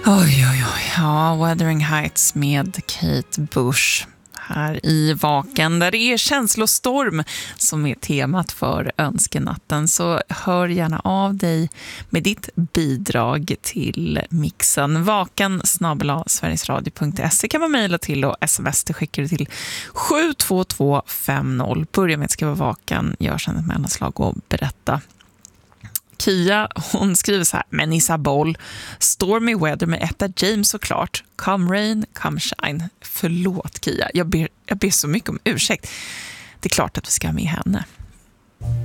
Oj, oj, oj. Ja, Wuthering Heights med Kate Bush här i Vaken, där det är känslostorm som är temat för önskenatten. Så hör gärna av dig med ditt bidrag till mixen. vaken@sverigesradio.se kan man mejla till, och sms det skickar du till 72250. Börja med att skriva Vaken, gör sen ett mellanslag och berätta. Kia, hon skriver så här: men Isabel, Stormy Weather med Etta James såklart. Come rain, come shine. Förlåt Kia, jag ber så mycket om ursäkt. Det är klart att vi ska ha med henne.